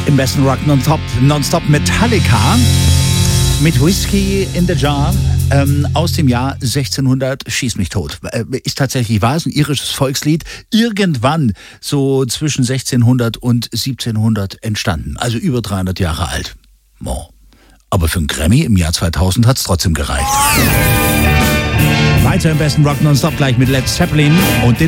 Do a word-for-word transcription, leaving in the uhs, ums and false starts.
Im besten Rock nonstop, nonstop Metallica mit Whiskey in the Jar ähm, aus dem Jahr sechzehnhundert, schieß mich tot. Äh, ist tatsächlich wahr, ist ein irisches Volkslied, irgendwann so zwischen sechzehnhundert und siebzehnhundert entstanden, also über dreihundert Jahre alt. Oh. Aber für einen Grammy im Jahr zweitausend hat es trotzdem gereicht. Weiter im besten Rock nonstop gleich mit Led Zeppelin und den